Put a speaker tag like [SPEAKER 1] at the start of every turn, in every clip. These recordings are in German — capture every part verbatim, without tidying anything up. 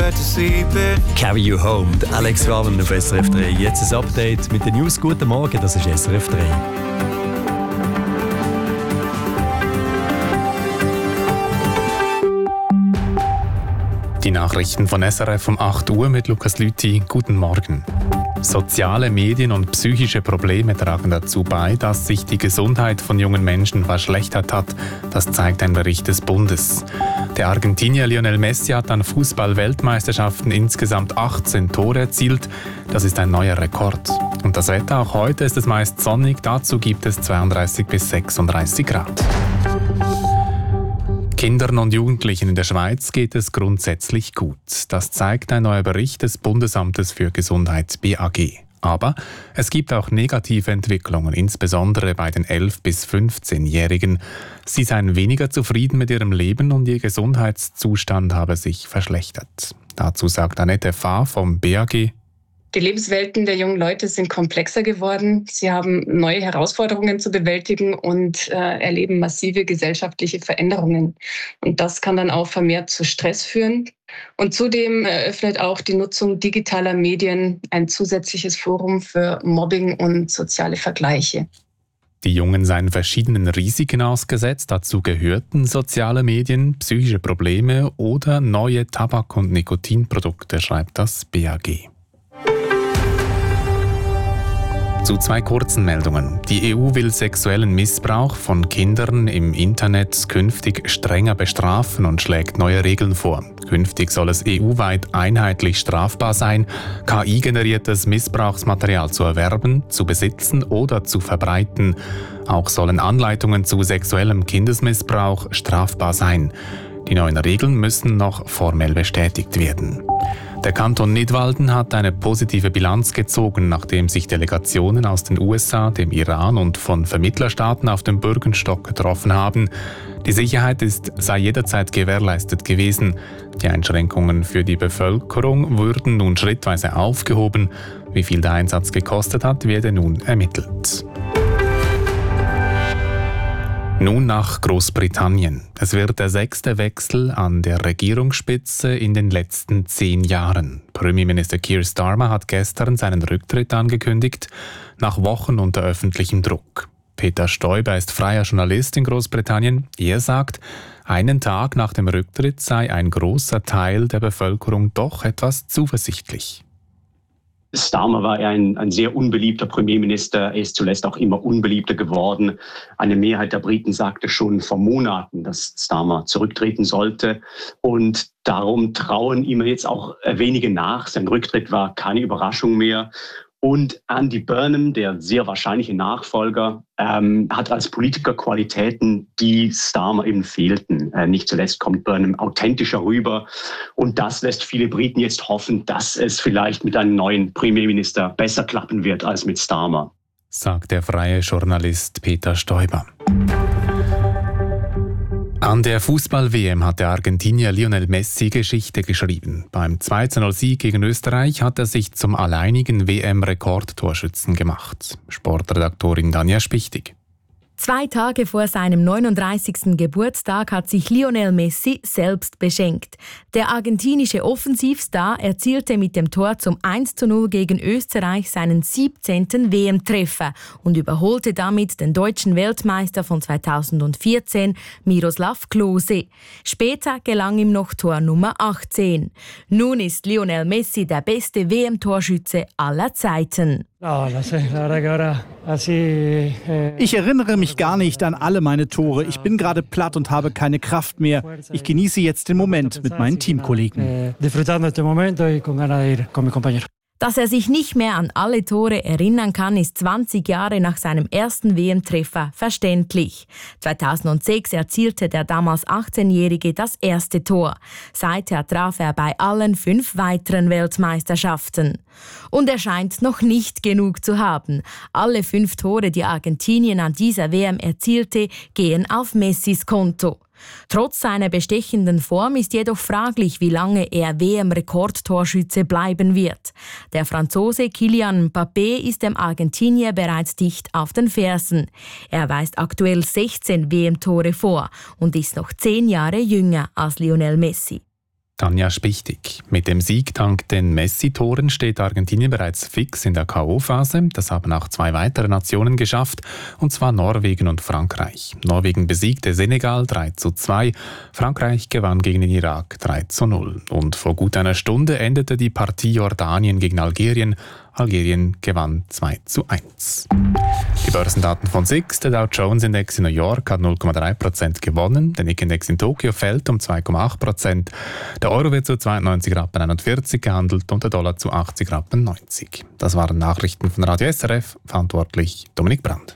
[SPEAKER 1] bed to sleep in.
[SPEAKER 2] Carry You Home, der Alex Raven auf S R F drei. Jetzt ein Update mit den News. Guten Morgen, das ist S R F drei.
[SPEAKER 3] Die Nachrichten von S R F um acht Uhr mit Lukas Lüthi. Guten Morgen. Soziale Medien und psychische Probleme tragen dazu bei, dass sich die Gesundheit von jungen Menschen verschlechtert hat. Das zeigt ein Bericht des Bundes. Der Argentinier Lionel Messi hat an Fußball-Weltmeisterschaften insgesamt achtzehn Tore erzielt. Das ist ein neuer Rekord. Und das Wetter auch heute ist es meist sonnig. Dazu gibt es zweiunddreißig bis sechsunddreißig Grad. Kindern und Jugendlichen in der Schweiz geht es grundsätzlich gut. Das zeigt ein neuer Bericht des Bundesamtes für Gesundheit B A G. Aber es gibt auch negative Entwicklungen, insbesondere bei den elf- bis fünfzehnjährigen. Sie seien weniger zufrieden mit ihrem Leben und ihr Gesundheitszustand habe sich verschlechtert. Dazu sagt Annette Fahr vom B A G:
[SPEAKER 4] Die Lebenswelten der jungen Leute sind komplexer geworden. Sie haben neue Herausforderungen zu bewältigen und äh, erleben massive gesellschaftliche Veränderungen. Und das kann dann auch vermehrt zu Stress führen. Und zudem eröffnet auch die Nutzung digitaler Medien ein zusätzliches Forum für Mobbing und soziale Vergleiche.
[SPEAKER 3] Die Jungen seien verschiedenen Risiken ausgesetzt. Dazu gehörten soziale Medien, psychische Probleme oder neue Tabak- und Nikotinprodukte, schreibt das B A G. Zu zwei kurzen Meldungen. Die E U will sexuellen Missbrauch von Kindern im Internet künftig strenger bestrafen und schlägt neue Regeln vor. Künftig soll es E U-weit einheitlich strafbar sein, K I-generiertes Missbrauchsmaterial zu erwerben, zu besitzen oder zu verbreiten. Auch sollen Anleitungen zu sexuellem Kindesmissbrauch strafbar sein. Die neuen Regeln müssen noch formell bestätigt werden. Der Kanton Nidwalden hat eine positive Bilanz gezogen, nachdem sich Delegationen aus den U S A, dem Iran und von Vermittlerstaaten auf dem Bürgenstock getroffen haben. Die Sicherheit ist, sei jederzeit gewährleistet gewesen. Die Einschränkungen für die Bevölkerung wurden nun schrittweise aufgehoben. Wie viel der Einsatz gekostet hat, werde nun ermittelt. Nun nach Großbritannien. Es wird der sechste Wechsel an der Regierungsspitze in den letzten zehn Jahren. Premierminister Keir Starmer hat gestern seinen Rücktritt angekündigt, nach Wochen unter öffentlichem Druck. Peter Stoiber ist freier Journalist in Großbritannien. Er sagt, einen Tag nach dem Rücktritt sei ein großer Teil der Bevölkerung doch etwas zuversichtlich.
[SPEAKER 5] Starmer war ein, ein sehr unbeliebter Premierminister. Er ist zuletzt auch immer unbeliebter geworden. Eine Mehrheit der Briten sagte schon vor Monaten, dass Starmer zurücktreten sollte. Und darum trauen ihm jetzt auch wenige nach. Sein Rücktritt war keine Überraschung mehr. Und Andy Burnham, der sehr wahrscheinliche Nachfolger, ähm, hat als Politiker Qualitäten, die Starmer eben fehlten. Äh, nicht zuletzt kommt Burnham authentischer rüber. Und das lässt viele Briten jetzt hoffen, dass es vielleicht mit einem neuen Premierminister besser klappen wird als mit Starmer,
[SPEAKER 3] sagt der freie Journalist Peter Stoiber. An der Fußball-W M hat der Argentinier Lionel Messi Geschichte geschrieben. Beim zwei zu null Sieg gegen Österreich hat er sich zum alleinigen W M-Rekordtorschützen gemacht. Sportredaktorin Danja Spichtig.
[SPEAKER 6] Zwei Tage vor seinem neununddreißigsten Geburtstag hat sich Lionel Messi selbst beschenkt. Der argentinische Offensivstar erzielte mit dem Tor zum eins zu null gegen Österreich seinen siebzehnten W M-Treffer und überholte damit den deutschen Weltmeister von zweitausendvierzehn, Miroslav Klose. Später gelang ihm noch Tor Nummer achtzehn. Nun ist Lionel Messi der beste W M-Torschütze aller Zeiten.
[SPEAKER 7] Ich erinnere mich gar nicht an alle meine Tore. Ich bin gerade platt und habe keine Kraft mehr. Ich genieße jetzt den Moment mit meinen Teamkollegen.
[SPEAKER 6] Dass er sich nicht mehr an alle Tore erinnern kann, ist zwanzig Jahre nach seinem ersten W M-Treffer verständlich. zweitausendsechs erzielte der damals achtzehnjährige das erste Tor. Seither traf er bei allen fünf weiteren Weltmeisterschaften. Und er scheint noch nicht genug zu haben. Alle fünf Tore, die Argentinien an dieser W M erzielte, gehen auf Messis Konto. Trotz seiner bestechenden Form ist jedoch fraglich, wie lange er W M-Rekordtorschütze bleiben wird. Der Franzose Kylian Mbappé ist dem Argentinier bereits dicht auf den Fersen. Er weist aktuell sechzehn W M-Tore vor und ist noch zehn Jahre jünger als Lionel Messi.
[SPEAKER 3] Tanja Spichtig. Mit dem Sieg dank den Messi-Toren steht Argentinien bereits fix in der K O-Phase. Das haben auch zwei weitere Nationen geschafft, und zwar Norwegen und Frankreich. Norwegen besiegte Senegal drei zu zwei, Frankreich gewann gegen den Irak drei zu null. Und vor gut einer Stunde endete die Partie Jordanien gegen Algerien. Algerien gewann zwei zu eins. Die Börsendaten von S I X. Der Dow Jones Index in New York hat null Komma drei Prozent gewonnen. Der Nikkei Index in Tokio fällt um zwei Komma acht Prozent. Der Euro wird zu zweiundneunzig Rappen einundvierzig gehandelt und der Dollar zu achtzig Rappen neunzig. Das waren Nachrichten von Radio S R F. Verantwortlich Dominik Brand.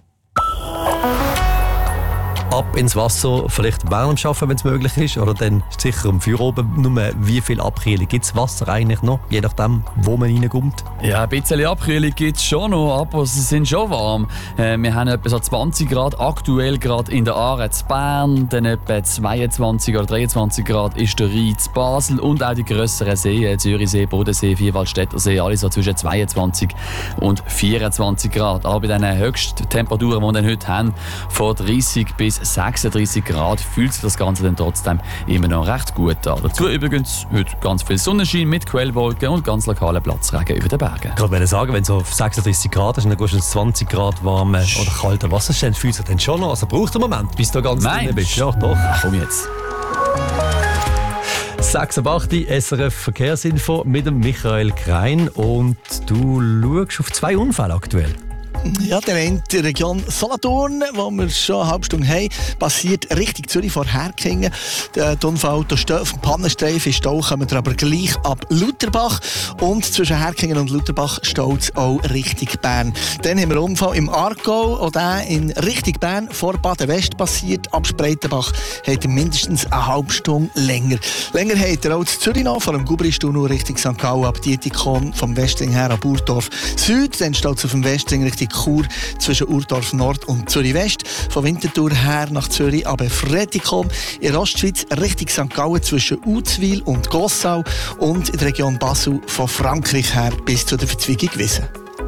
[SPEAKER 2] Ab ins Wasser, vielleicht während dem Arbeiten, wenn es möglich ist, oder dann sicher am Feuer oben. Nur wie viel Abkühlung gibt es Wasser eigentlich noch, je nachdem, wo man reinkommt?
[SPEAKER 1] Ja, ein bisschen Abkühlung gibt es schon noch, aber sie sind schon warm. Äh, wir haben etwa so zwanzig Grad aktuell gerade in der Aare zu Bern, dann etwa zweiundzwanzig oder dreiundzwanzig Grad ist der Rhein zu Basel und auch die grösseren Seen, Zürichsee, Bodensee, Vierwaldstättersee, alle so zwischen zweiundzwanzig und vierundzwanzig Grad. Aber bei diesen Höchsttemperaturen, die wir dann heute haben, von dreißig bis sechsunddreißig Grad, fühlt sich das Ganze dann trotzdem immer noch recht gut an. Dazu übrigens heute ganz viel Sonnenschein mit Quellwolken und ganz lokalen Platzregen über den Bergen.
[SPEAKER 2] Ich wollte sagen, wenn es auf sechsunddreißig Grad ist und dann gehst du ins zwanzig Grad warme oder kalte Wasserstand, fühlt sich dann schon noch. Also braucht einen Moment, bis du ganz drin bist. Ja, doch.
[SPEAKER 1] Ach, komm jetzt.
[SPEAKER 2] sechs ab acht, S R F Verkehrsinfo mit dem Michael Krein. Und du schaust auf zwei Unfälle aktuell.
[SPEAKER 8] Ja, der in der Region Solothurn, wo wir schon eine halbe Stunde haben, passiert Richtung Zürich vor Herkingen. Die Unfallautos stehen auf dem Pannenstreifen. In Stau kommen wir aber gleich ab Lutherbach. Und zwischen Herkingen und Lutherbach staut es auch Richtung Bern. Dann haben wir einen Unfall im Aargau, auch der in Richtung Bern vor Baden-West passiert. Ab Spreitenbach hat er mindestens eine halbe Stunde länger. Länger hat er auch in Zürich noch, vor dem Gubristunnel Richtung Sankt Gallen, ab Dietikon vom Westring her ab Urdorf Süd. Dann staut es auf dem Westring Richtung Chur zwischen Urdorf Nord und Zürich West. Von Winterthur her nach Zürich, aber Fredikon. In der Ostschweiz Richtung Sankt Gallen zwischen Uzwil und Gossau. Und in der Region Basel von Frankreich her bis zu der Verzweigung Wiesen.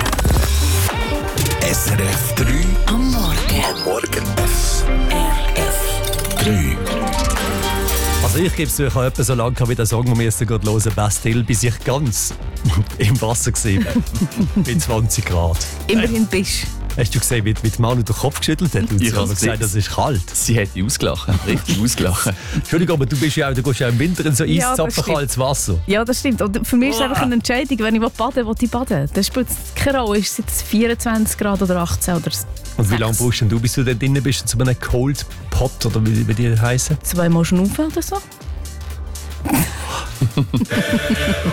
[SPEAKER 9] S R F drei am Morgen. Am Morgen S R F drei.
[SPEAKER 2] Also ich gebe es zu, ich habe etwa so lange wie der Song, den wir jetzt gerade hören, Bastille, bis ich ganz im Wasser gesehen bei zwanzig Grad.
[SPEAKER 6] Immerhin bist
[SPEAKER 2] Hast du gesehen, wie, wie die Manu den Kopf geschüttelt hat? Und
[SPEAKER 1] ich
[SPEAKER 2] sie hat gesagt, das ist kalt.
[SPEAKER 1] Sie hat ausgelacht, richtig ausgelacht.
[SPEAKER 2] Entschuldigung, aber du, bist ja auch, du gehst ja im Winter in so
[SPEAKER 6] Ja, das
[SPEAKER 2] eiszapfenkaltes Wasser.
[SPEAKER 6] Ja, das stimmt. Und für mich ist es einfach eine Entscheidung, wenn ich baden will, will ich baden. Das spielt keine Rolle, ist es jetzt vierundzwanzig Grad oder achtzehn oder
[SPEAKER 2] Und wie lange brauchst du, bis du da drinnen bist, zu einem Cold Pot, oder wie, wie die heißen?
[SPEAKER 6] Zweimal schnaufen oder so.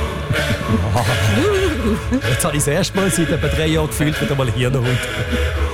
[SPEAKER 2] Jetzt habe ich das erste Mal seit etwa drei Jahren gefühlt, wieder mal hier runter.